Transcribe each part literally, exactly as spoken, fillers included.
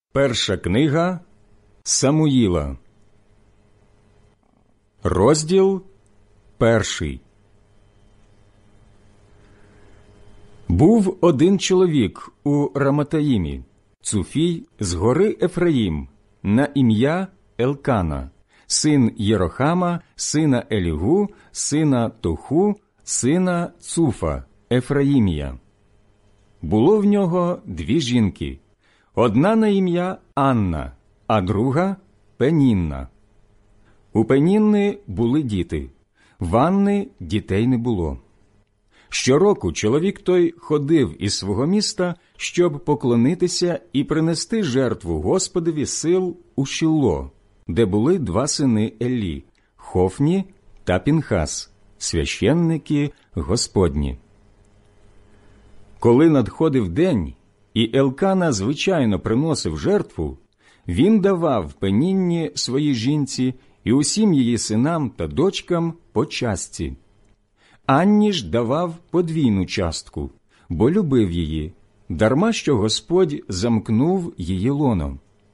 Перша книга Самуїла, розділ перший. Був один чоловік у Раматаїмі, Цуфій з гори Ефраїм, на ім'я Елкана, син Єрохама, сина Елігу, сина Тоху, сина Цуфа, Ефраїмія. Було в нього дві жінки. Одна на ім'я Анна, а друга – Пенінна. У Пенінни були діти, в Анни дітей не було. Щороку чоловік той ходив із свого міста, щоб поклонитися і принести жертву Господові сил у Шілло, де були два сини Еллі – Хофні та Пінхас, священники Господні. Коли надходив день, і Елкана звичайно приносив жертву, він давав Пенінні своїй жінці і усім її синам та дочкам по частці. Анні ж давав подвійну частку, бо любив її, дарма що Господь замкнув її лоно.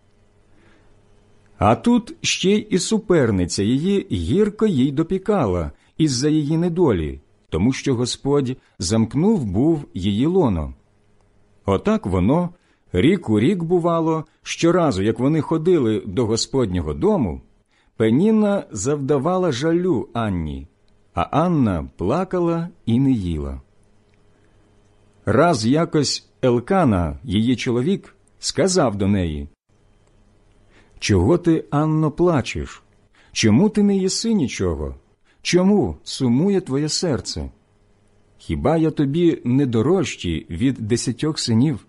А тут ще й і суперниця її гірко їй допікала із-за її недолі, тому що Господь замкнув був її лоно. Отак воно, рік у рік бувало, щоразу, як вони ходили до Господнього дому, Пенінна завдавала жалю Анні, а Анна плакала і не їла. Раз якось Елкана, її чоловік, сказав до неї: «Чого ти, Анно, плачеш? Чому ти не їси нічого? Чому сумує твоє серце? Хіба я тобі не дорожчий від десятьох синів?»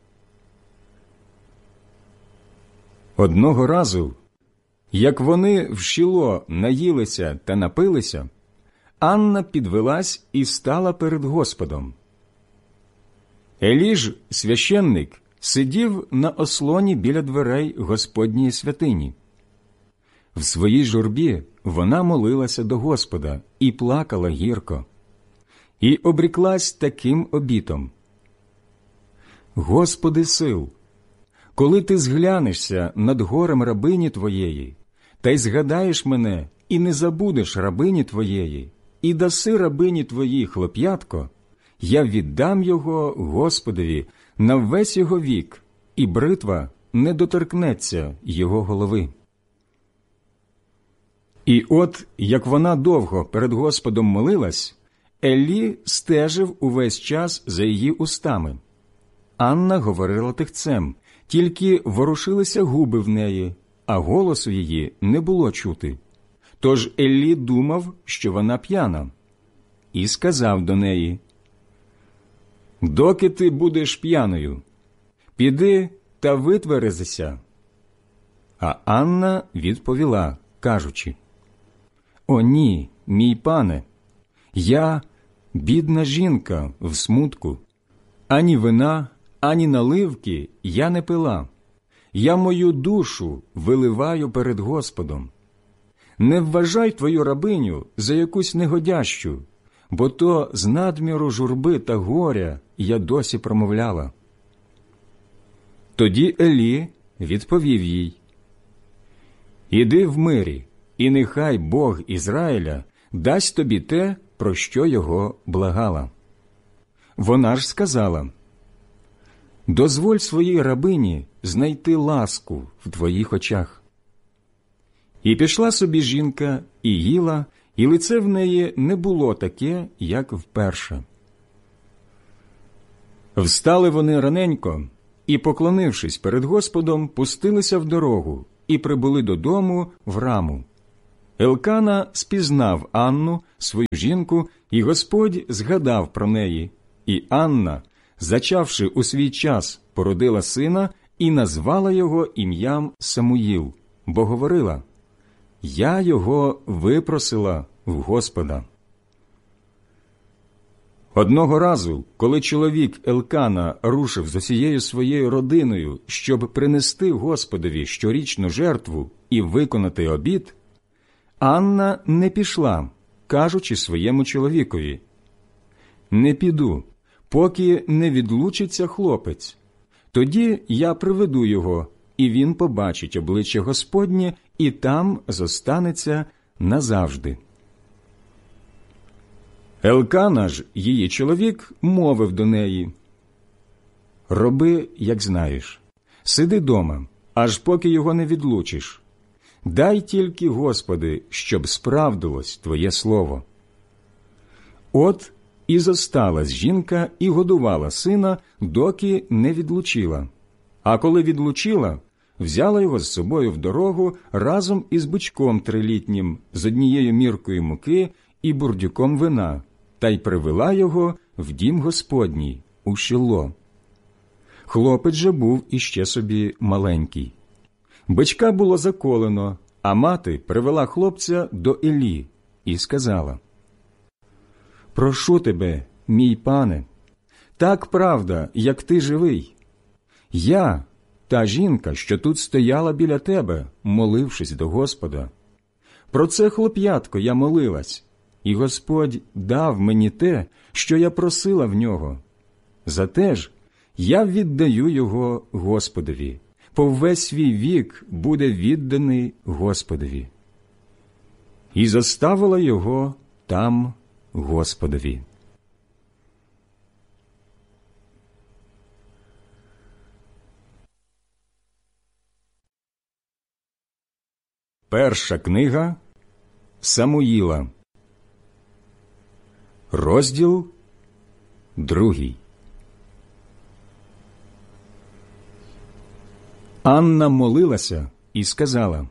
Одного разу, як вони в Шілло наїлися та напилися, Анна підвелась і стала перед Господом. Елі ж, священник, сидів на ослоні біля дверей Господньої святині. В своїй журбі вона молилася до Господа і плакала гірко. І обріклась таким обітом: «Господи сил, коли ти зглянешся над горем рабині Твоєї, та й згадаєш мене, і не забудеш рабині Твоєї, і даси рабині Твоїй хлоп'ятко, я віддам його Господові на весь його вік, і бритва не доторкнеться його голови». І от, як вона довго перед Господом молилась, Еллі стежив увесь час за її устами. Анна говорила тихцем, тільки ворушилися губи в неї, а голосу її не було чути. Тож Еллі думав, що вона п'яна, і сказав до неї: «Доки ти будеш п'яною? Піди та витверезися». А Анна відповіла, кажучи: «О ні, мій пане, я бідна жінка в смутку. Ані вина, ані наливки я не пила. Я мою душу виливаю перед Господом. Не вважай твою рабиню за якусь негодящу, бо то з надміру журби та горя я досі промовляла». Тоді Елі відповів їй: «Іди в мирі, і нехай Бог Ізраїля дасть тобі те, про що його благала». Вона ж сказала: «Дозволь своїй рабині знайти ласку в твоїх очах». І пішла собі жінка, і їла, і лице в неї не було таке, як вперше. Встали вони раненько, і, поклонившись перед Господом, пустилися в дорогу і прибули додому в Раму. Елкана спізнав Анну, свою жінку, і Господь згадав про неї. І Анна, зачавши у свій час, породила сина і назвала його ім'ям Самуїл, бо говорила: «Я його випросила в Господа». Одного разу, коли чоловік Елкана рушив з усією своєю родиною, щоб принести Господові щорічну жертву і виконати обід, Анна не пішла, кажучи своєму чоловікові: «Не піду, поки не відлучиться хлопець. Тоді я приведу його, і він побачить обличчя Господнє, і там зостанеться назавжди. Елкана ж, її чоловік, мовив до неї: «Роби, як знаєш, сиди дома, аж поки його не відлучиш. Дай тільки, Господи, щоб справдилось Твоє слово». От і зосталась жінка і годувала сина, доки не відлучила. А коли відлучила, взяла його з собою в дорогу разом із бичком трилітнім, з однією міркою муки і бурдюком вина, та й привела його в дім Господній, у Шило. Хлопець же був іще собі маленький. Бичка було заколено, а мати привела хлопця до Елі і сказала: «Прошу тебе, мій пане, так правда, як ти живий. Я, та жінка, що тут стояла біля тебе, молившись до Господа. Про це хлоп'ятко я молилась, і Господь дав мені те, що я просила в нього. Зате ж я віддаю його Господові, по весь свій вік буде відданий Господові». І зоставила його там Господові. Перша книга Самуїла, розділ другий. Анна молилася і сказала: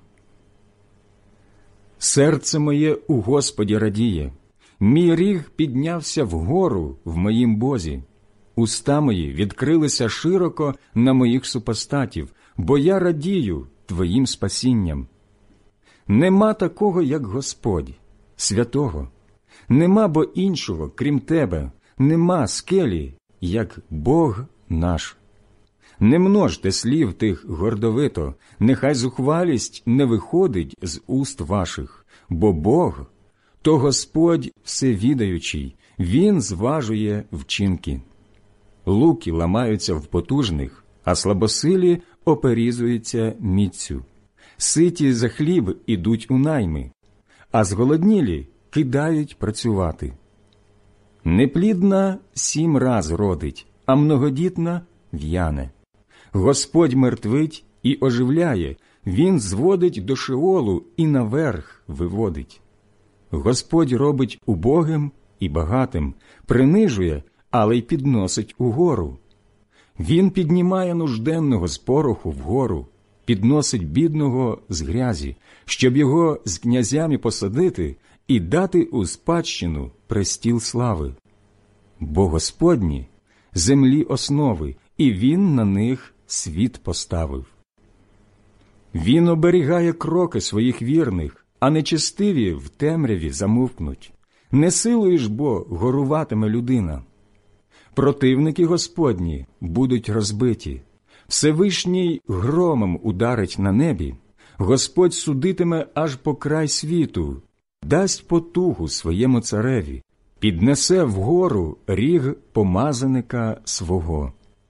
«Серце моє у Господі радіє, мій ріг піднявся вгору в моїм Бозі. Уста мої відкрилися широко на моїх супостатів, бо я радію Твоїм спасінням. Нема такого, як Господь, святого. Нема бо іншого, крім Тебе, нема скелі, як Бог наш. Не множте слів тих гордовито, нехай зухвалість не виходить з уст ваших, бо Бог – то Господь всевідаючий, Він зважує вчинки. Луки ламаються в потужних, а слабосилі оперізуються міцю. Ситі за хліб ідуть у найми, а зголоднілі кидають працювати. Неплідна сім раз родить, а многодітна в'яне. Господь мертвить і оживляє, Він зводить до Шеолу і наверх виводить. Господь робить убогим і багатим, принижує, але й підносить угору. Він піднімає нужденного з пороху вгору, підносить бідного з грязі, щоб його з князями посадити і дати у спадщину престіл слави. Бо Господні – землі основи, і Він на них світ поставив. Він оберігає кроки своїх вірних, а нечестиві в темряві замовкнуть. Не силою ж бо горуватиме людина. Противники Господні будуть розбиті. Всевишній громом ударить на небі. Господь судитиме аж по край світу, дасть потугу своєму цареві, піднесе вгору ріг помазаника свого.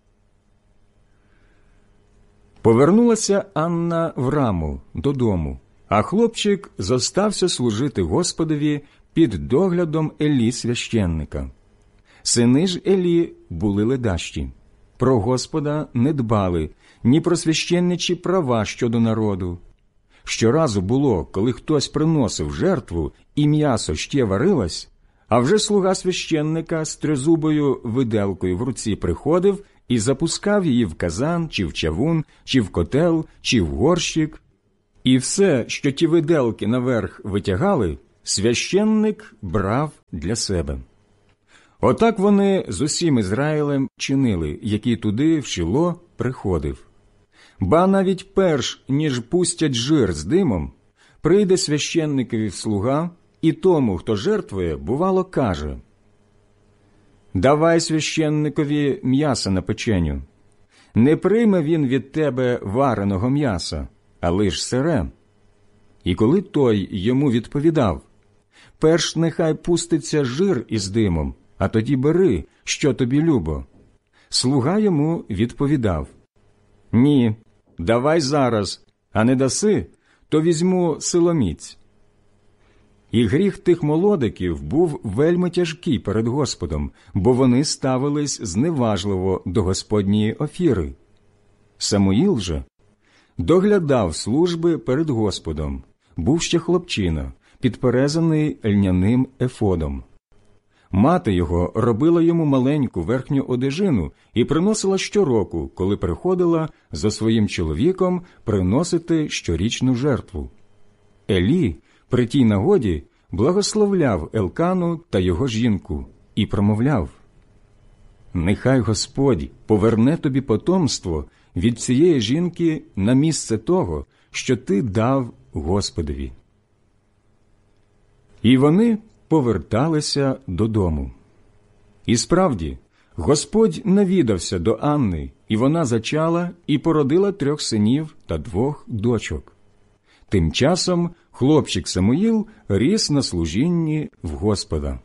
Повернулася Анна в Раму додому, а хлопчик зостався служити Господові під доглядом Елі священника. Сини ж Елі були ледащі, про Господа не дбали, ні про священничі права щодо народу. Щоразу було, коли хтось приносив жертву і м'ясо ще варилось, а вже слуга священника з тризубою виделкою в руці приходив і запускав її в казан, чи в чавун, чи в котел, чи в горщик. І все, що ті виделки наверх витягали, священник брав для себе. Отак вони з усім Ізраїлем чинили, який туди, в Шило, приходив. Ба навіть перш, ніж пустять жир з димом, прийде священникові слуга, і тому, хто жертвує, бувало, каже: «Давай священникові м'яса на печеню. Не прийме він від тебе вареного м'яса, а лиш сире». І коли той йому відповідав: «Перш нехай пуститься жир із димом, а тоді бери, що тобі любо», слуга йому відповідав: «Ні, давай зараз, а не даси, то візьму силоміць». І гріх тих молодиків був вельми тяжкий перед Господом, бо вони ставились зневажливо до Господньої офіри. Самуїл же доглядав служби перед Господом, був ще хлопчина, підперезаний льняним ефодом. Мати його робила йому маленьку верхню одежину і приносила щороку, коли приходила за своїм чоловіком приносити щорічну жертву. Елі при тій нагоді благословляв Елкану та його жінку і промовляв: «Нехай Господь поверне тобі потомство від цієї жінки на місце того, що ти дав Господові». І вони поверталися додому. І справді, Господь навідався до Анни, і вона зачала і породила трьох синів та двох дочок. Тим часом хлопчик Самуїл ріс на служінні в Господа.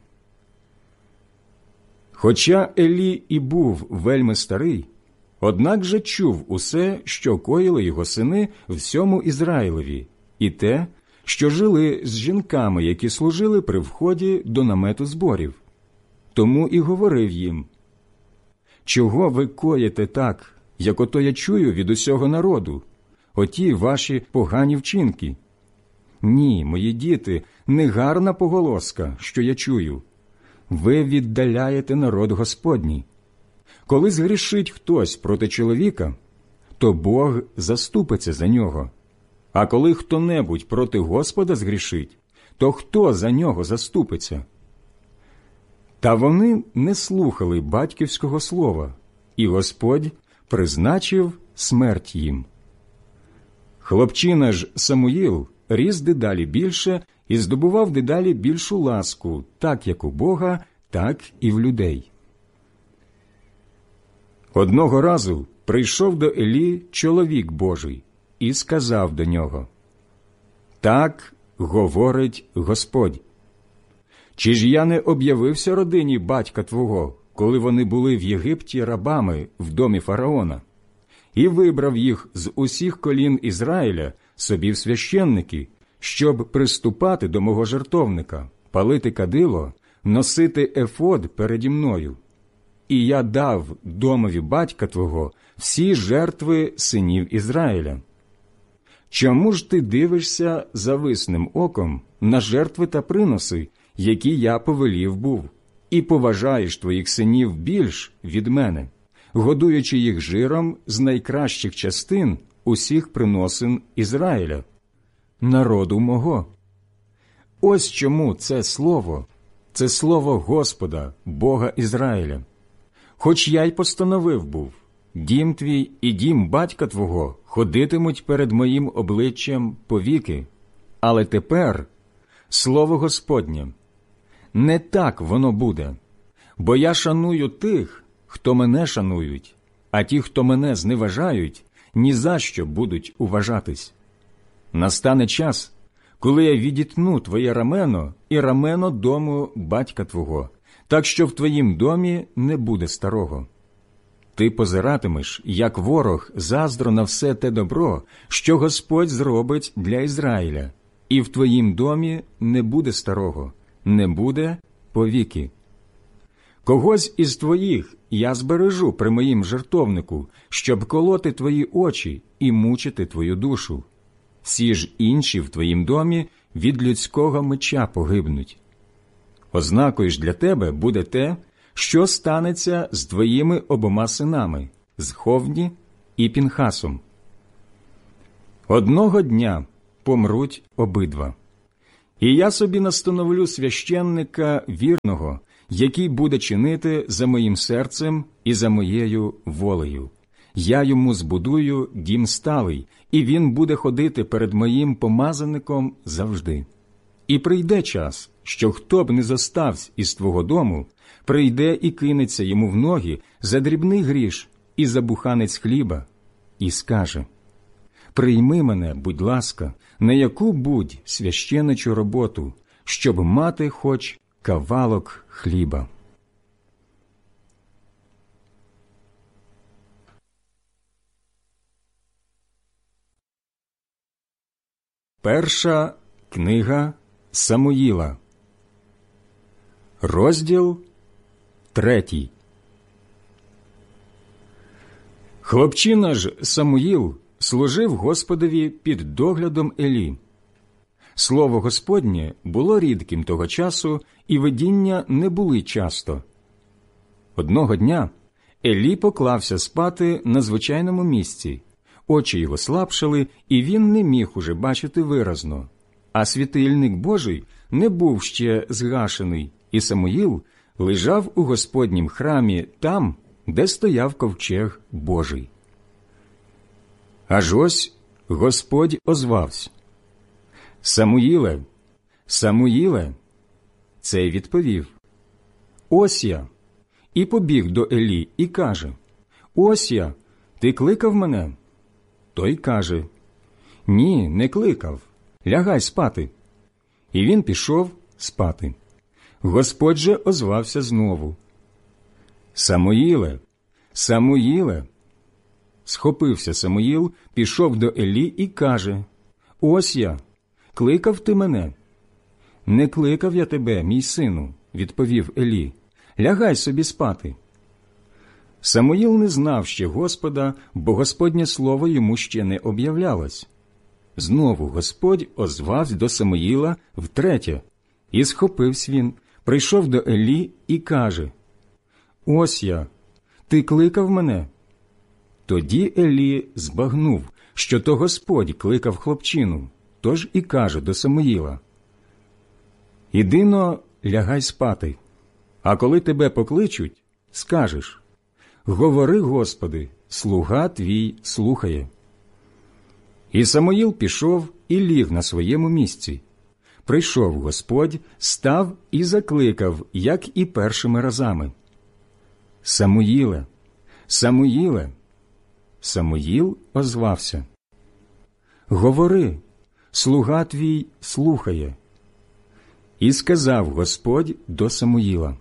Хоча Елі і був вельми старий, однак же чув усе, що коїли його сини всьому Ізраїлеві, і те, що жили з жінками, які служили при вході до намету зборів. Тому і говорив їм: «Чого ви коїте так, як ото я чую від усього народу, оті ваші погані вчинки? Ні, мої діти, не гарна поголоска, що я чую. Ви віддаляєте народ Господній. Коли згрішить хтось проти чоловіка, то Бог заступиться за нього. А коли хто-небудь проти Господа згрішить, то хто за нього заступиться?» Та вони не слухали батьківського слова, і Господь призначив смерть їм. Хлопчина ж Самуїл ріс дедалі більше і здобував дедалі більшу ласку, так як у Бога, так і в людей. Одного разу прийшов до Елі чоловік Божий і сказав до нього: «Так говорить Господь. Чи ж я не об'явився родині батька твого, коли вони були в Єгипті рабами в домі фараона, і вибрав їх з усіх колін Ізраїля собі в священники, щоб приступати до мого жертовника, палити кадило, носити ефод переді мною? І я дав домові батька твого всі жертви синів Ізраїля. Чому ж ти дивишся зависним оком на жертви та приноси, які я повелів був, і поважаєш твоїх синів більш від мене, годуючи їх жиром з найкращих частин усіх приносин Ізраїля, народу мого?» Ось чому це слово, це слово Господа, Бога Ізраїля. Хоч я й постановив був: дім твій і дім батька твого ходитимуть перед моїм обличчям повіки. Але тепер слово Господнє: не так воно буде, бо я шаную тих, хто мене шанують, а ті, хто мене зневажають, ні за що будуть уважатись. Настане час, коли я відітну твоє рамено і рамено дому батька твого, так що в твоїм домі не буде старого. Ти позиратимеш, як ворог, заздро на все те добро, що Господь зробить для Ізраїля, і в твоїм домі не буде старого, не буде повіки. Когось із твоїх я збережу при моїм жертовнику, щоб колоти твої очі і мучити твою душу. Всі ж інші в твоїм домі від людського меча погибнуть. Ознакою ж для тебе буде те, що станеться з твоїми обома синами, з Ховні і Пінхасом. Одного дня помруть обидва. І я собі настановлю священника вірного, який буде чинити за моїм серцем і за моєю волею. Я йому збудую дім сталий, і він буде ходити перед моїм помазаником завжди. І прийде час, що хто б не зостався із твого дому, прийде і кинеться йому в ноги за дрібний гріш і за буханець хліба, і скаже: «Прийми мене, будь ласка, на яку-будь священичу роботу, щоб мати хоч кавалок хліба». Перша книга Самуїла, розділ третій. Хлопчина ж Самуїл служив Господові під доглядом Елі. Слово Господнє було рідким того часу, і видіння не були часто. Одного дня Елі поклався спати на звичайному місці. Очі його слабшали, і він не міг уже бачити виразно. А світильник Божий не був ще згашений, і Самуїл лежав у Господнім храмі там, де стояв ковчег Божий. Аж ось Господь озвався: «Самуїле, Самуїле!» Цей відповів: «Ось я!» І побіг до Елі і каже: «Ось я! Ти кликав мене?» Той каже: «Ні, не кликав. Лягай спати». І він пішов спати. Господь же озвався знову: «Самуїле, Самуїле!» Схопився Самуїл, пішов до Елі і каже: «Ось я! Кликав ти мене?» «Не кликав я тебе, мій сину», – відповів Елі. «Лягай собі спати». Самуїл не знав ще Господа, бо Господнє слово йому ще не об'являлось. Знову Господь озвався до Самуїла втретє, і схопився він, прийшов до Елі і каже: «Ось я! Ти кликав мене?» Тоді Елі збагнув, що то Господь кликав хлопчину, тож і каже до Самуїла: «Іди-но, лягай спати, а коли тебе покличуть, скажеш: говори, Господи, слуга твій слухає». І Самуїл пішов і ліг на своєму місці. Прийшов Господь, став і закликав, як і першими разами: «Самуїле, Самуїле!» Самуїл озвався: «Говори, слуга твій слухає». І сказав Господь до Самуїла: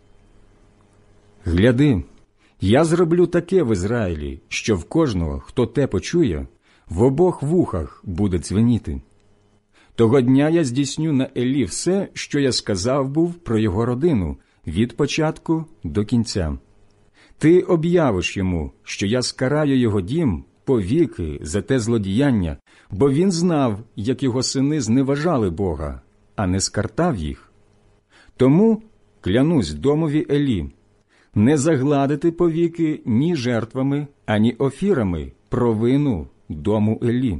«Гляди, я зроблю таке в Ізраїлі, що в кожного, хто те почує, в обох вухах буде дзвеніти. Того дня я здійсню на Елі все, що я сказав був про його родину, від початку до кінця. Ти об'явиш йому, що я скараю його дім повіки за те злодіяння, бо він знав, як його сини зневажали Бога, а не скартав їх. Тому клянусь домові Елі, не загладити повіки ні жертвами, ані офірами провину дому Елі».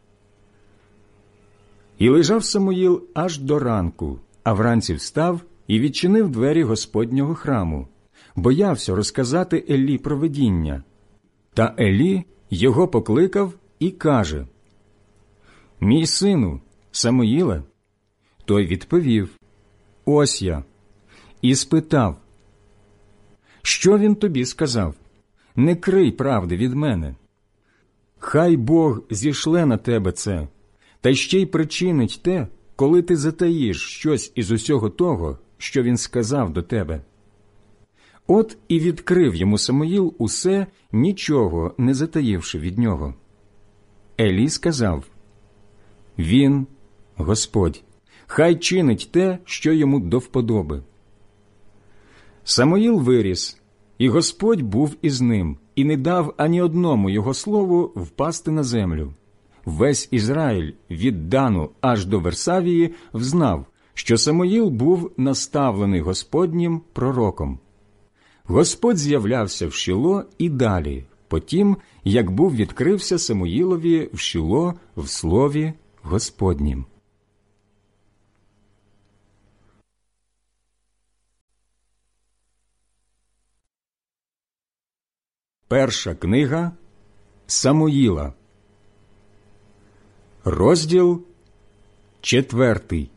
І лежав Самуїл аж до ранку, а вранці встав і відчинив двері Господнього храму. Боявся розказати Елі про видіння. Та Елі його покликав і каже: «Мій сину, Самуїле?» Той відповів: «Ось я». І спитав: «Що він тобі сказав? Не крий правди від мене. Хай Бог зішле на тебе це, та ще й причинить те, коли ти затаїш щось із усього того, що він сказав до тебе». От і відкрив йому Самуїл усе, нічого не затаївши від нього. Елі сказав: «Він, Господь, хай чинить те, що йому до вподоби». Самуїл виріс, і Господь був із ним, і не дав ані одному його слову впасти на землю. Весь Ізраїль від Дану аж до Версавії взнав, що Самуїл був наставлений Господнім пророком. Господь з'являвся в Шіло і далі, потім, як був відкрився Самуїлові в Шіло в слові Господнім. Перша книга Самуїла, розділ четвертий.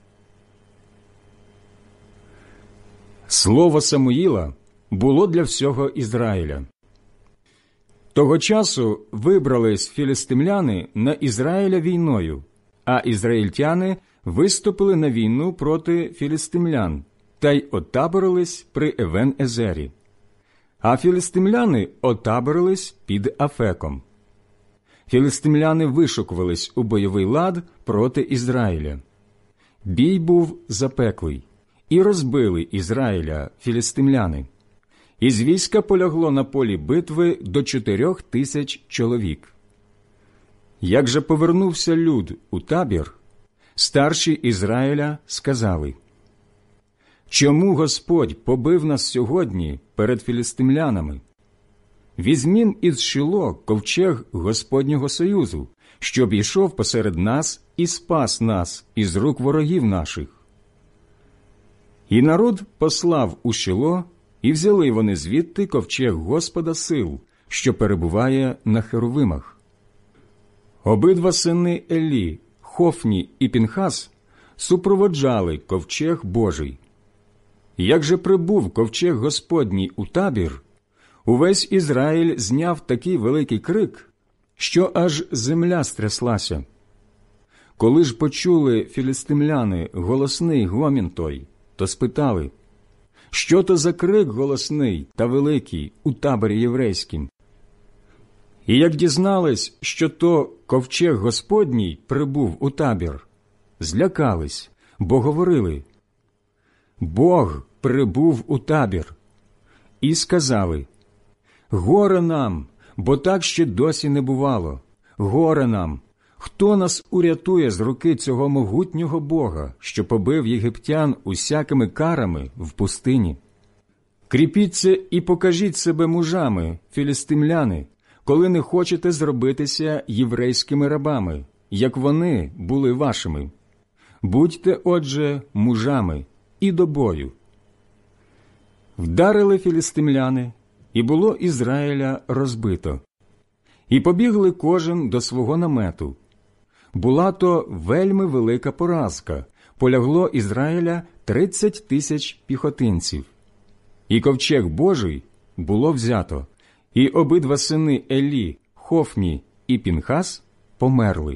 Слово Самуїла було для всього Ізраїля. Того часу вибрались філістимляни на Ізраїля війною, а ізраїльтяни виступили на війну проти філістимлян та й отаборились при Евен-Езері. А філістимляни отаборились під Афеком. філистимляни вишукувались у бойовий лад проти Ізраїля. Бій був запеклий, і розбили Ізраїля філистимляни. Із війська полягло на полі битви до чотирьох тисяч чоловік. Як же повернувся люд у табір, старші Ізраїля сказали: «Чому Господь побив нас сьогодні перед філистимлянами? Візьмім із Шило ковчег Господнього союзу, щоб йшов посеред нас і спас нас із рук ворогів наших». І народ послав у Шило, і взяли вони звідти ковчег Господа сил, що перебуває на херовимах. Обидва сини Елі, Хофні і Пінхас, супроводжали ковчег Божий. Як же прибув ковчег Господній у табір, увесь Ізраїль зняв такий великий крик, що аж земля стряслася. Коли ж почули філістимляни голосний гомін той, то спитали: «Що то за крик голосний та великий у таборі єврейськім?» І як дізнались, що то ковчег Господній прибув у табір, злякались, бо говорили: «Бог прибув у табір». І сказали: «Горе нам, бо так ще досі не бувало. Горе нам! Хто нас урятує з руки цього могутнього Бога, що побив єгиптян усякими карами в пустині? Кріпіться і покажіть себе мужами, філістимляни, коли не хочете зробитися єврейськими рабами, як вони були вашими. Будьте, отже, мужами і до бою». Вдарили філістимляни, і було Ізраїля розбито. І побігли кожен до свого намету. Була то вельми велика поразка, полягло Ізраїля тридцять тисяч піхотинців. І ковчег Божий було взято, і обидва сини Елі, Хофні і Пінхас померли.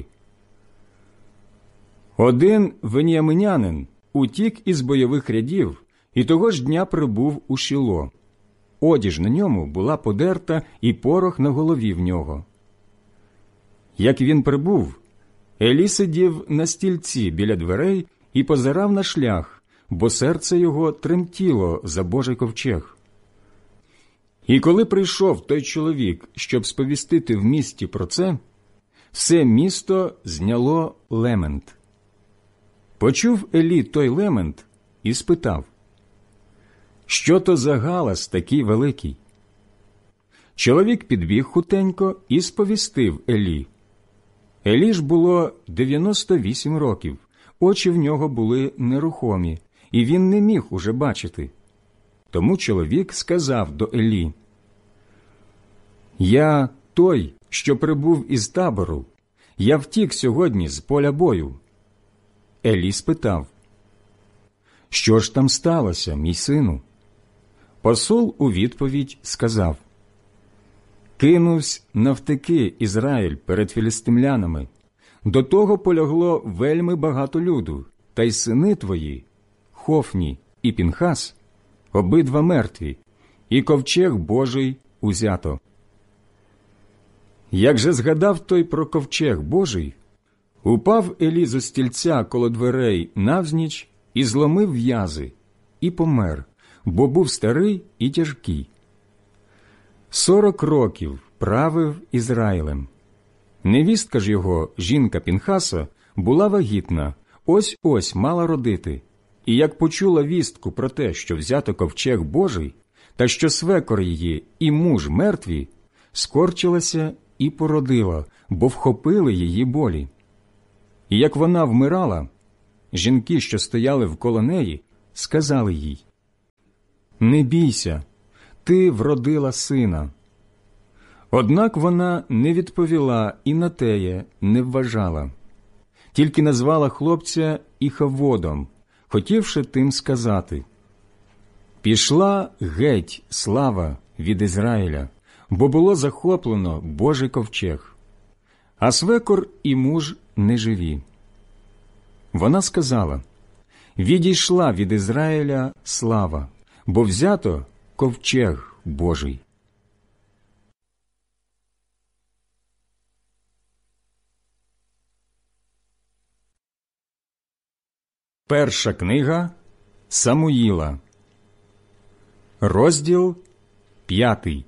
Один веніаминянин утік із бойових рядів, і того ж дня прибув у Шило. Одіж на ньому була подерта, і порох на голові в нього. Як він прибув, Елі сидів на стільці біля дверей і позирав на шлях, бо серце його тремтіло за Божий ковчег. І коли прийшов той чоловік, щоб сповістити в місті про це, все місто зняло лемент. Почув Елі той лемент і спитав: «Що то за галас такий великий?» Чоловік підбіг хутенько і сповістив Елі. Елі ж було дев'яносто вісім років, очі в нього були нерухомі, і він не міг уже бачити. Тому чоловік сказав до Елі: «Я той, що прибув із табору, я втік сьогодні з поля бою». Елі спитав: «Що ж там сталося, мій сину?» Посол у відповідь сказав: «Кинувсь навтеки Ізраїль перед філістимлянами. До того полягло вельми багато люду, та й сини твої, Хофні і Пінхас, обидва мертві, і ковчег Божий узято». Як же згадав той про ковчег Божий, упав Елі зо стільця коло дверей навзніч і зломив в'язи, і помер, бо був старий і тяжкий. Сорок років правив Ізраїлем. Невістка ж його, жінка Пінхаса, була вагітна, ось-ось мала родити. І як почула вістку про те, що взято ковчег Божий, та що свекор її і муж мертві, скорчилася і породила, бо вхопили її болі. І як вона вмирала, жінки, що стояли вколо неї, сказали їй: «Не бійся, ти вродила сина». Однак вона не відповіла і на теє не вважала, тільки назвала хлопця Іхаводом, хотівши тим сказати: «Пішла геть слава від Ізраїля, бо було захоплено Божий ковчег, а свекор і муж не живі». Вона сказала: «Відійшла від Ізраїля слава, бо взято ковчег Божий». Перша книга Самуїла, розділ п'ятий.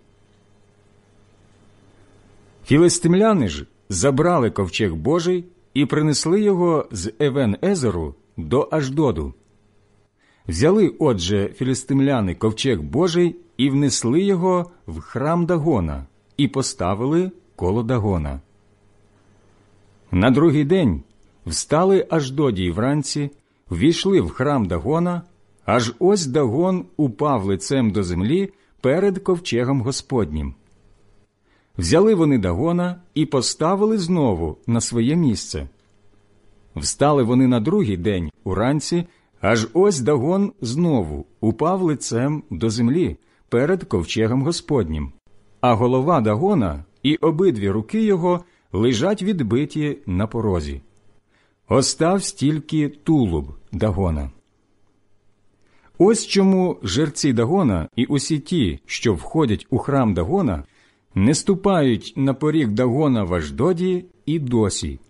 Філистимляни ж забрали ковчег Божий і принесли його з Евен-Езеру до Аждоду. Взяли, отже, філистимляни ковчег Божий і внесли його в храм Дагона і поставили коло Дагона. На другий день встали Аждодії вранці, ввійшли в храм Дагона, аж ось Дагон упав лицем до землі перед ковчегом Господнім. Взяли вони Дагона і поставили знову на своє місце. Встали вони на другий день уранці, аж ось Дагон знову упав лицем до землі перед ковчегом Господнім, а голова Дагона і обидві руки його лежать відбиті на порозі. Оставсь тільки тулуб Дагона. Ось чому жерці Дагона і усі ті, що входять у храм Дагона, не ступають на поріг Дагона в Аждоді і досі.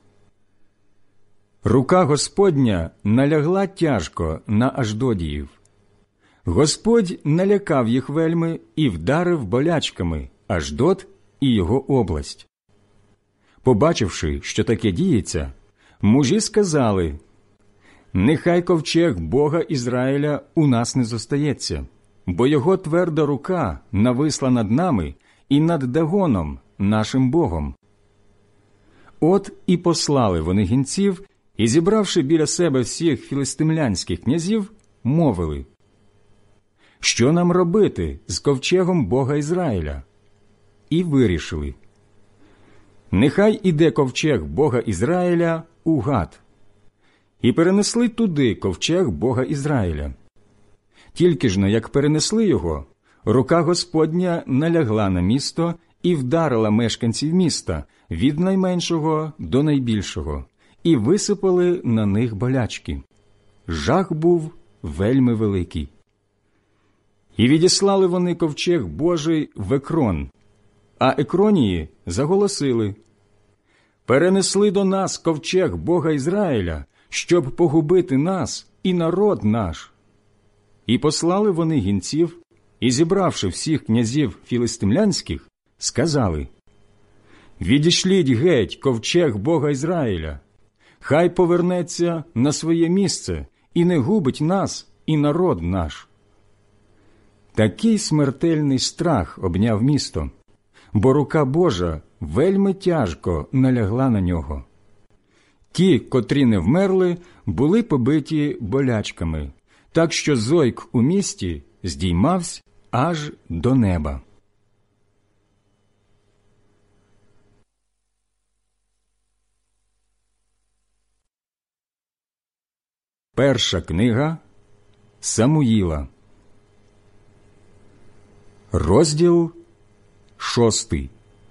Рука Господня налягла тяжко на Аждодіїв. Господь налякав їх вельми і вдарив болячками Аждод і його область. Побачивши, що таке діється, мужі сказали: «Нехай ковчег Бога Ізраїля у нас не зостається, бо його тверда рука нависла над нами і над Дагоном, нашим Богом». От і послали вони гінців, і, зібравши біля себе всіх філистимлянських князів, мовили: «Що нам робити з ковчегом Бога Ізраїля?» І вирішили: «Нехай іде ковчег Бога Ізраїля у Гат». І перенесли туди ковчег Бога Ізраїля. Тільки ж, но як перенесли його, рука Господня налягла на місто і вдарила мешканців міста від найменшого до найбільшого, і висипали на них болячки. Жах був вельми великий. І відіслали вони ковчег Божий в Екрон, а Екронії заголосили: «Перенесли до нас ковчег Бога Ізраїля, щоб погубити нас і народ наш». І послали вони гінців, і, зібравши всіх князів філистимлянських, сказали: «Відішліть геть ковчег Бога Ізраїля, хай повернеться на своє місце і не губить нас і народ наш». Такий смертельний страх обняв місто, бо рука Божа вельми тяжко налягла на нього. Ті, котрі не вмерли, були побиті болячками, так що зойк у місті здіймався аж до неба. Перша книга Самуїла, розділ шостий.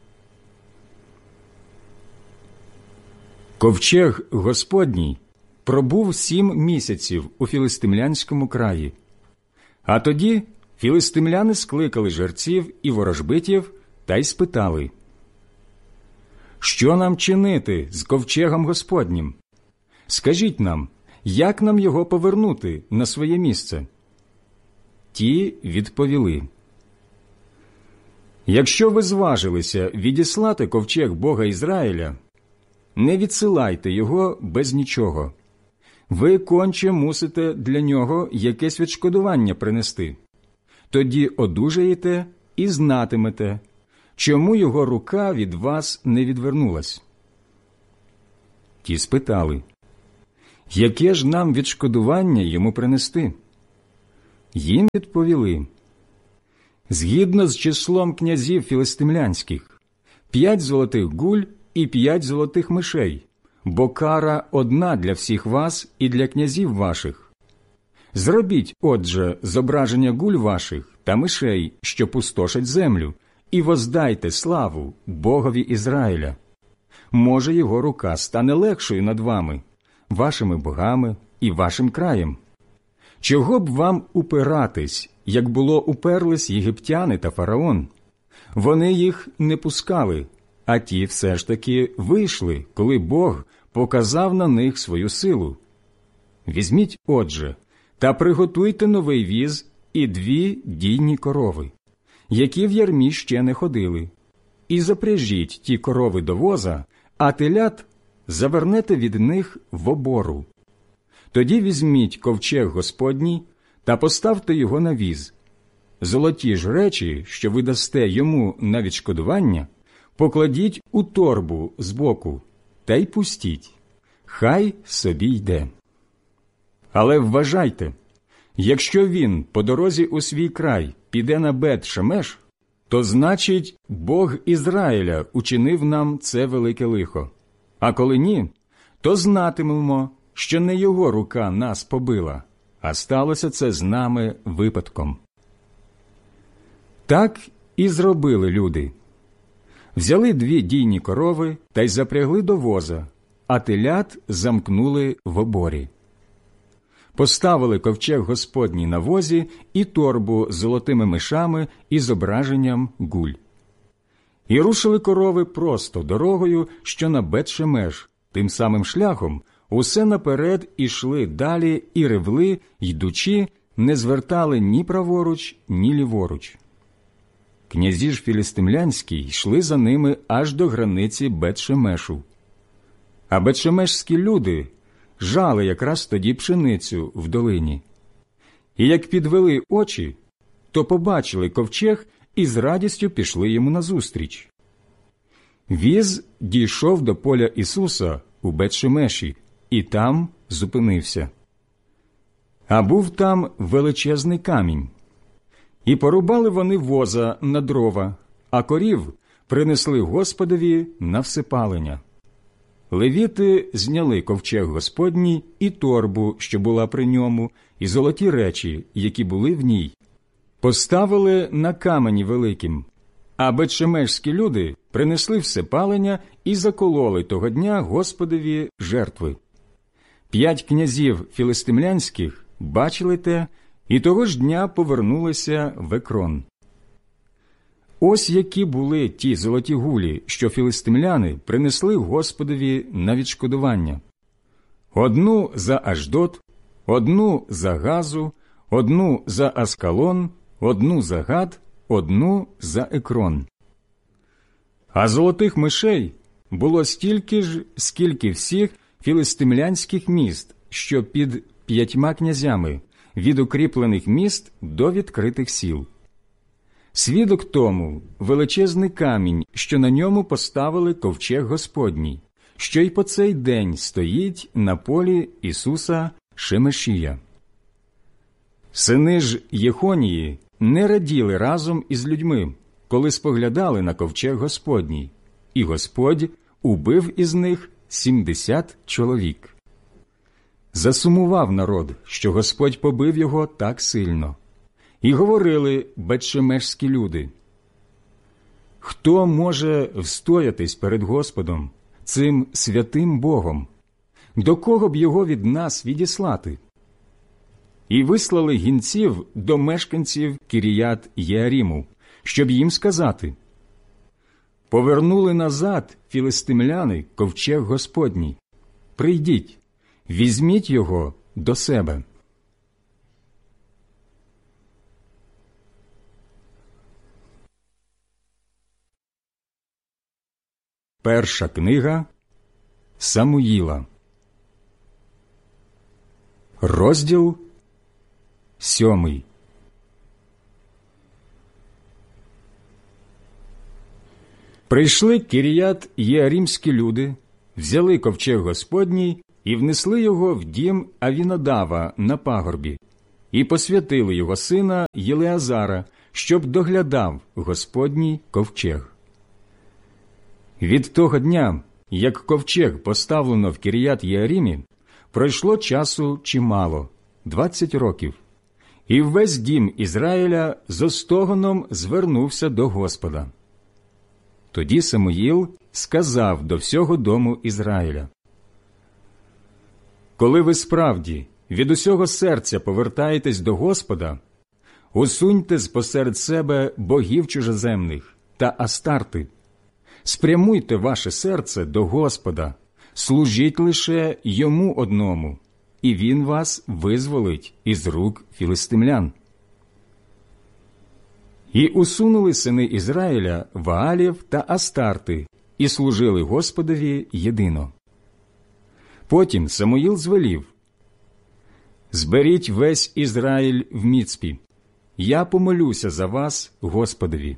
Ковчег Господній пробув сім місяців у філистимлянському краї. А тоді філистимляни скликали жерців і ворожбитів та й спитали: «Що нам чинити з ковчегом Господнім? Скажіть нам, як нам його повернути на своє місце?» Ті відповіли: «Якщо ви зважилися відіслати ковчег Бога Ізраїля, не відсилайте його без нічого. Ви конче мусите для нього якесь відшкодування принести. Тоді одужаєте і знатимете, чому його рука від вас не відвернулась». Ті спитали: «Яке ж нам відшкодування йому принести?» Їм відповіли: «Згідно з числом князів філистимлянських, п'ять золотих гуль і п'ять золотих мишей, бо кара одна для всіх вас і для князів ваших. Зробіть, отже, зображення гуль ваших та мишей, що пустошать землю, і воздайте славу Богові Ізраїля. Може, його рука стане легшою над вами, вашими богами і вашим краєм. Чого б вам упиратись, як було уперлись єгиптяни та фараон? Вони їх не пускали, а ті все ж таки вийшли, коли Бог показав на них свою силу. Візьміть, отже, та приготуйте новий віз і дві дійні корови, які в ярмі ще не ходили, і запряжіть ті корови до воза, а телят завернете від них в обору. Тоді візьміть ковчег Господній та поставте його на віз. Золоті ж речі, що ви дасте йому на відшкодування, покладіть у торбу збоку та й пустіть. Хай собі йде. Але вважайте, якщо він по дорозі у свій край піде на Бет-Шемеш, то значить Бог Ізраїля учинив нам це велике лихо. А коли ні, то знатимемо, що не його рука нас побила, а сталося це з нами випадком. Так і зробили люди. Взяли дві дійні корови та й запрягли до воза, а телят замкнули в оборі. Поставили ковчег Господній на возі і торбу з золотими мишами і зображенням гуль. І рушили корови просто дорогою, що на Бет-Шемеш, тим самим шляхом, усе наперед ішли далі і ревли, йдучи, не звертали ні праворуч, ні ліворуч. Князі ж філістимлянські йшли за ними аж до границі Бет-Шемешу. А бет-шемешські люди жали якраз тоді пшеницю в долині. І як підвели очі, то побачили ковчег і з радістю пішли йому назустріч. Віз дійшов до поля Ісуса у Бет-Шемеші і там зупинився. А був там величезний камінь. І порубали вони воза на дрова, а корів принесли Господові на всепалення. Левіти зняли ковчег Господній і торбу, що була при ньому, і золоті речі, які були в ній. Поставили на камені великим, а бет-шемешські люди принесли всепалення і закололи того дня Господові жертви. П'ять князів філистимлянських бачили те, і того ж дня повернулися в Екрон. Ось які були ті золоті гулі, що філистимляни принесли Господові на відшкодування. Одну за Аждот, одну за Газу, одну за Аскалон, одну за Гат, одну за Екрон. А золотих мишей було стільки ж, скільки всіх філистимлянських міст, що під п'ятьма князями, від укріплених міст до відкритих сіл. Свідок тому величезний камінь, що на ньому поставили ковчег Господній, що й по цей день стоїть на полі Ісуса Шемешія. Сини ж Єхонії не раділи разом із людьми, коли споглядали на ковчег Господній, і Господь убив із них сімдесят чоловік. Засумував народ, що Господь побив його так сильно. І говорили бет-шемешські люди: «Хто може встоятись перед Господом, цим святим Богом? До кого б його від нас відіслати?» І вислали гінців до мешканців Кіріят-Єаріму, щоб їм сказати: «Повернули назад філистимляни ковчег Господній. Прийдіть, візьміть його до себе». Перша книга Самуїла, розділ сьомий. Прийшли Кіріят-Єарімські люди, взяли ковчег Господній і внесли його в дім Авінадава на пагорбі, і посвятили його сина Єлеазара, щоб доглядав Господній ковчег. Від того дня, як ковчег поставлено в Кіріят-Єарімі, пройшло часу чимало – двадцять років, і весь дім Ізраїля з остогоном звернувся до Господа. Тоді Самуїл сказав до всього дому Ізраїля: «Коли ви справді від усього серця повертаєтесь до Господа, усуньте спосеред себе богів чужоземних та астарти. Спрямуйте ваше серце до Господа, служіть лише Йому одному, і він вас визволить із рук філистимлян». І усунули сини Ізраїля Ваалів та Астарти, і служили Господові єдино. Потім Самуїл звелів: «Зберіть весь Ізраїль в Міцпі, я помолюся за вас Господові».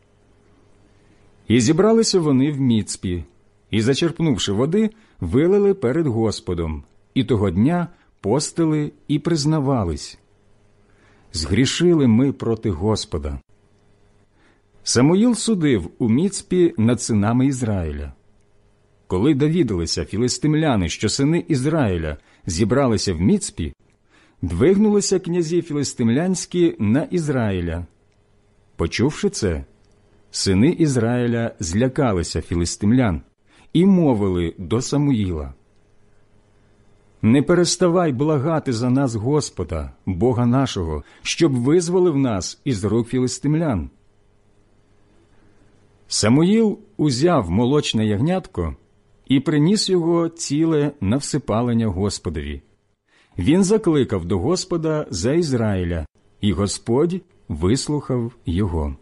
І зібралися вони в Міцпі, і, зачерпнувши води, вилили перед Господом, і того дня постили і признавались: «Згрішили ми проти Господа». Самуїл судив у Міцпі над синами Ізраїля. Коли довідалися філистимляни, що сини Ізраїля зібралися в Міцпі, двигнулися князі філистимлянські на Ізраїля. Почувши це, сини Ізраїля злякалися філистимлян і мовили до Самуїла: «Не переставай благати за нас Господа, Бога нашого, щоб визволив нас із рук філистимлян». Самуїл узяв молочне ягнятко і приніс його ціле на всипалення Господові. Він закликав до Господа за Ізраїля, і Господь вислухав його.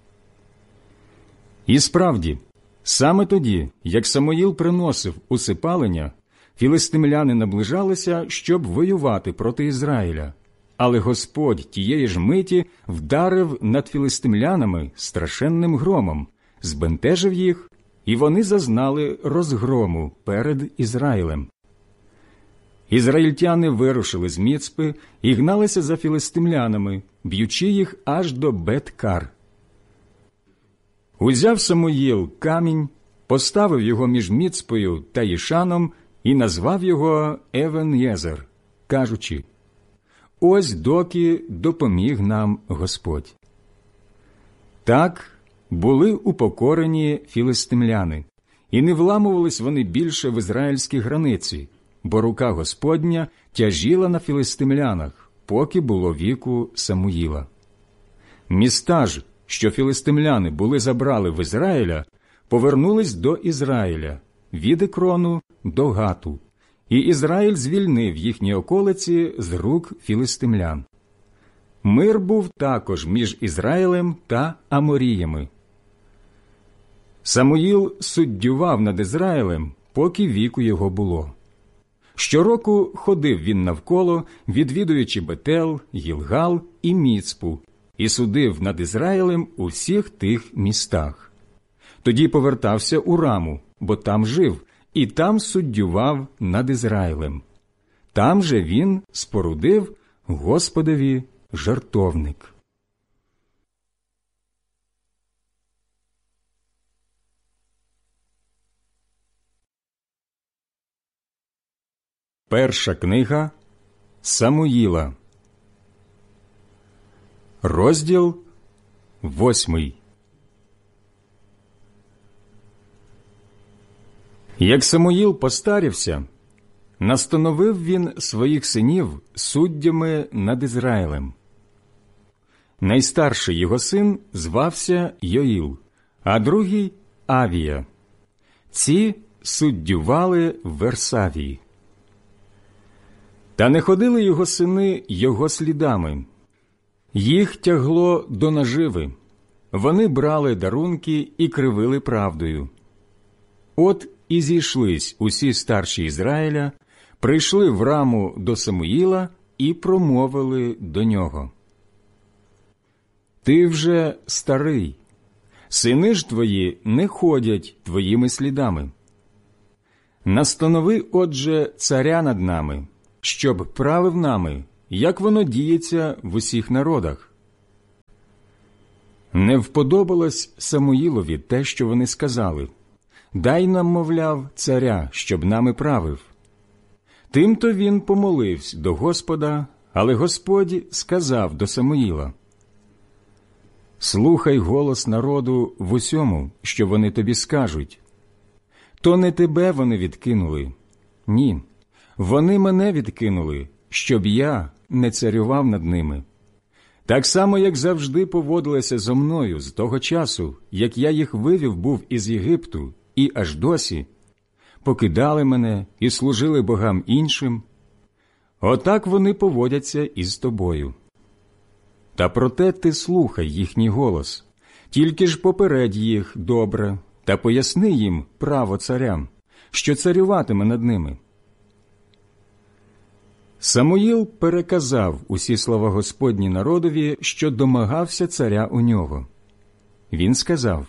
І справді, саме тоді, як Самуїл приносив усипалення, філистимляни наближалися, щоб воювати проти Ізраїля. Але Господь тієї ж миті вдарив над філистимлянами страшенним громом, збентежив їх, і вони зазнали розгрому перед Ізраїлем. Ізраїльтяни вирушили з Міцпи і гналися за філистимлянами, б'ючи їх аж до Бет-Кар. Узяв Самуїл камінь, поставив його між Міцпою та Їшаном і назвав його Евен-Єзер, кажучи: «Ось доки допоміг нам Господь». Так були упокорені філистимляни, і не вламувались вони більше в ізраїльські границі, бо рука Господня тяжіла на філистимлянах, поки було віку Самуїла. Міста ж, що філистимляни були забрали в Ізраїля, повернулись до Ізраїля, від Екрону до Гату, і Ізраїль звільнив їхні околиці з рук філистимлян. Мир був також між Ізраїлем та Аморіями. Самуїл суддював над Ізраїлем, поки віку його було. Щороку ходив він навколо, відвідуючи Бетел, Гілгал і Міцпу, і судив над Ізраїлем у всіх тих містах. Тоді повертався у Раму, бо там жив, і там суддював над Ізраїлем. Там же він спорудив Господові жертовник. Перша книга Самуїла, розділ восьмий. Як Самуїл постарівся, настановив він своїх синів суддями над Ізраїлем. Найстарший його син звався Йоїл, а другий – Авія. Ці суддювали в Версавії. Та не ходили його сини його слідами. Їх тягло до наживи. Вони брали дарунки і кривили правдою. От і зійшлись усі старші Ізраїля, прийшли в Раму до Самуїла і промовили до нього: «Ти вже старий, сини ж твої не ходять твоїми слідами. Настанови, отже, царя над нами, щоб правив нами, як воно діється в усіх народах». Не вподобалось Самуїлові те, що вони сказали: «Дай нам, мовляв, царя, щоб нами правив». Тимто він помолився до Господа, але Господь сказав до Самуїла: «Слухай голос народу в усьому, що вони тобі скажуть. То не тебе вони відкинули, ні, вони мене відкинули, щоб я не царював над ними. Так само, як завжди поводилися зо мною з того часу, як я їх вивів був із Єгипту, і аж досі. Покидали мене і служили богам іншим. Отак вони поводяться із тобою. Та проте ти слухай їхній голос, тільки ж попередь їх добре та поясни їм право царя, що царюватиме над ними». Самуїл переказав усі слова Господні народові, що домагався царя у нього. Він сказав: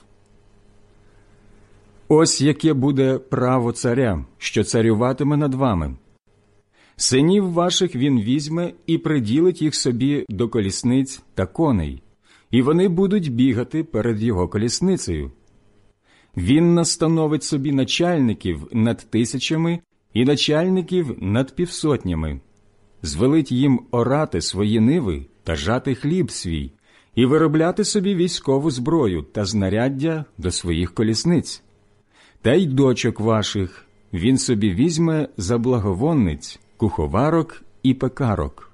«Ось яке буде право царя, що царюватиме над вами. Синів ваших він візьме і приділить їх собі до колісниць та коней, і вони будуть бігати перед його колісницею. Він настановить собі начальників над тисячами і начальників над півсотнями, звелить їм орати свої ниви та жати хліб свій, і виробляти собі військову зброю та знаряддя до своїх колісниць. Та й дочок ваших він собі візьме за благовонниць, куховарок і пекарок.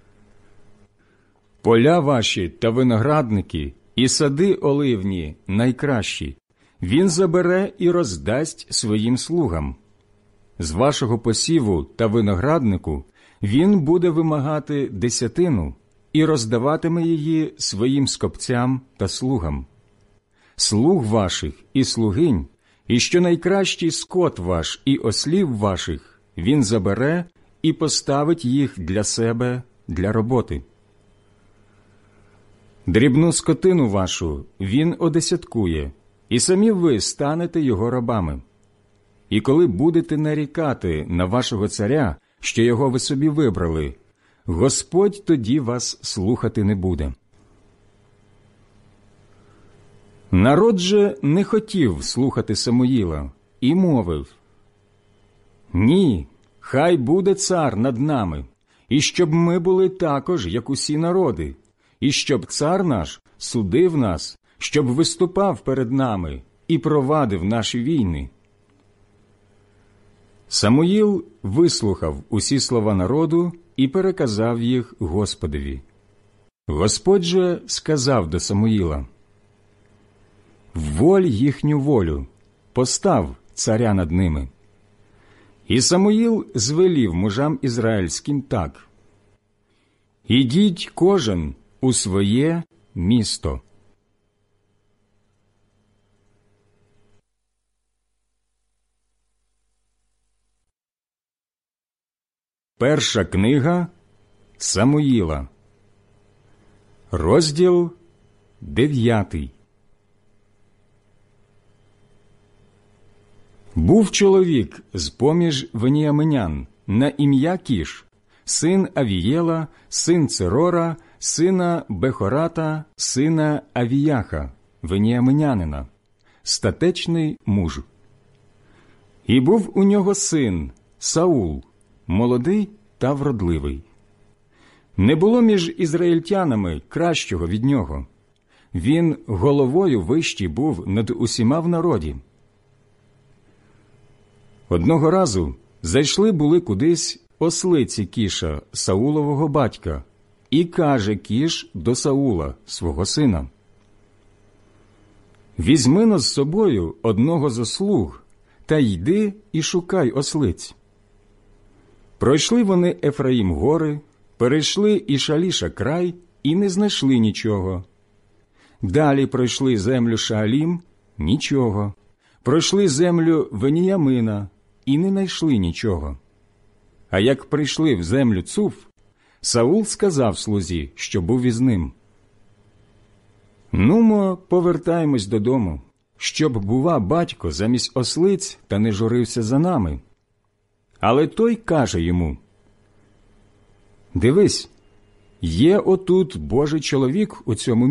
Поля ваші та виноградники і сади оливні найкращі він забере і роздасть своїм слугам. З вашого посіву та винограднику він буде вимагати десятину і роздаватиме її своїм скопцям та слугам. Слуг ваших і слугинь, і що найкращий скот ваш і ослів ваших він забере і поставить їх для себе для роботи. Дрібну скотину вашу він одесяткує, і самі ви станете його рабами. І коли будете нарікати на вашого царя, що його ви собі вибрали, Господь тоді вас слухати не буде». Народ же не хотів слухати Самуїла і мовив: «Ні, хай буде цар над нами, і щоб ми були також, як усі народи, і щоб цар наш судив нас, щоб виступав перед нами і провадив наші війни». Самуїл вислухав усі слова народу і переказав їх Господові. Господь же сказав до Самуїла: «Воль їхню волю, постав царя над ними». І Самуїл звелів мужам ізраїльським так: «Ідіть кожен у своє місто». Перша книга Самуїла, розділ дев'ятий. Був чоловік з-поміж веніаминян на ім'я Кіш, син Авієла, син Церора, сина Бехората, сина Авіяха, веніаминянина, статечний муж. І був у нього син Саул, молодий та вродливий. Не було між ізраїльтянами кращого від нього. Він головою вищий був над усіма в народі. Одного разу зайшли були кудись ослиці Кіша, Саулового батька, і каже Кіш до Саула, свого сина: «Візьми-но з собою одного зо слуг, та йди і шукай ослиць». Пройшли вони Ефраїм гори, перейшли і Шаліша край, і не знайшли нічого. Далі пройшли землю Шаалім – нічого. Пройшли землю Веніямина, і не знайшли нічого. А як прийшли в землю Цуф, Саул сказав слузі, що був із ним: «Нумо, повертаємось додому, щоб, бува, батько замість ослиць та не журився за нами». Але той каже йому: «Дивись, є отут Божий чоловік у цьому